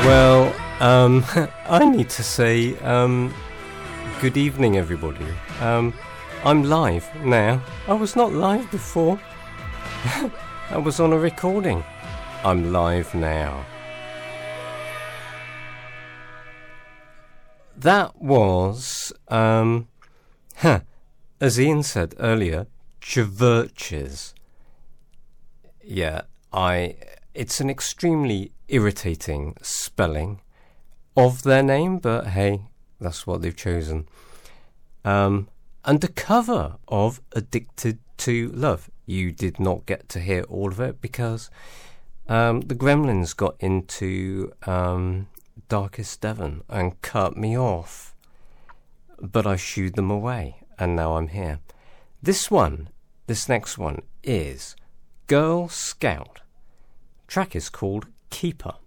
Well, I need to say, good evening, everybody. I'm live now. I was not live before. I was on a recording. I'm live now. That was, as Ian said earlier, Chvrches. Yeah, it's an extremely irritating spelling of their name, but hey, that's what they've chosen. And the cover of Addicted to Love. You did not get to hear all of it because the Gremlins got into Darkest Devon and cut me off. But I shooed them away, and now I'm here. This next one is Girl Scout. Track is called Keeper.